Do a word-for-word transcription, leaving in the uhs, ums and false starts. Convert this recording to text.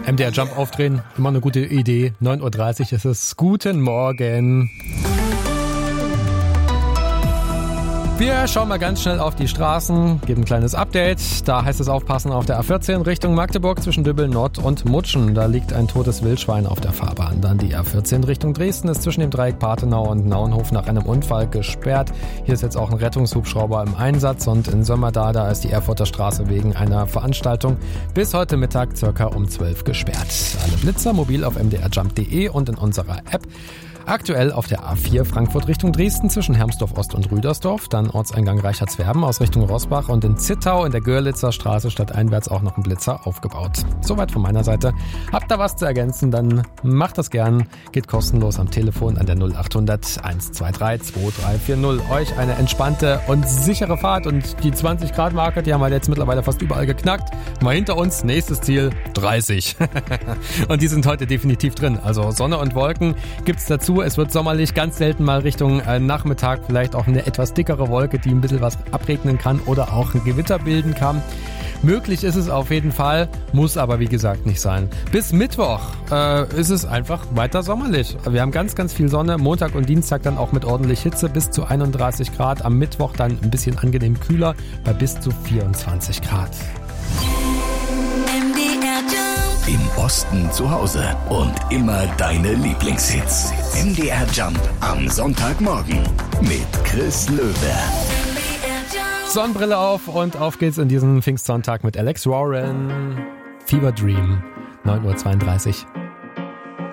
M D R Jump aufdrehen, immer eine gute Idee. neun Uhr dreißig ist es. Guten Morgen. Wir schauen mal ganz schnell auf die Straßen, geben ein kleines Update. Da heißt es aufpassen auf der A vierzehn Richtung Magdeburg zwischen Dübbel Nord und Mutschen. Da liegt ein totes Wildschwein auf der Fahrbahn. Dann die A vierzehn Richtung Dresden ist zwischen dem Dreieck Pathenau und Nauenhof nach einem Unfall gesperrt. Hier ist jetzt auch ein Rettungshubschrauber im Einsatz und in Sömmerda, da ist die Erfurter Straße wegen einer Veranstaltung bis heute Mittag circa um zwölf gesperrt. Alle Blitzer mobil auf m d r jump punkt d e und in unserer App. Aktuell auf der A vier Frankfurt Richtung Dresden zwischen Hermsdorf Ost und Rüdersdorf, dann Ortseingang Reichertswerben aus Richtung Rosbach und in Zittau in der Görlitzer Straße stadteinwärts auch noch ein Blitzer aufgebaut. Soweit von meiner Seite. Habt ihr was zu ergänzen, dann macht das gern. Geht kostenlos am Telefon an der null achthundert eins zwei drei zwei drei vier null. Euch eine entspannte und sichere Fahrt und die zwanzig Grad Marke, die haben wir jetzt mittlerweile fast überall geknackt. Mal hinter uns, nächstes Ziel dreißig. Und die sind heute definitiv drin. Also Sonne und Wolken gibt's dazu. Es wird sommerlich, ganz selten mal Richtung äh, Nachmittag vielleicht auch eine etwas dickere Wolke, die ein bisschen was abregnen kann oder auch ein Gewitter bilden kann. Möglich ist es auf jeden Fall, muss aber wie gesagt nicht sein. Bis Mittwoch äh, ist es einfach weiter sommerlich. Wir haben ganz, ganz viel Sonne. Montag und Dienstag dann auch mit ordentlich Hitze bis zu einunddreißig Grad. Am Mittwoch dann ein bisschen angenehm kühler bei bis zu vierundzwanzig Grad. Im Osten zu Hause und immer deine Lieblingshits. M D R Jump am Sonntagmorgen mit Chris Löwe. Sonnenbrille auf und auf geht's in diesen Pfingstsonntag mit Alex Warren. Fever Dream, neun Uhr zweiunddreißig.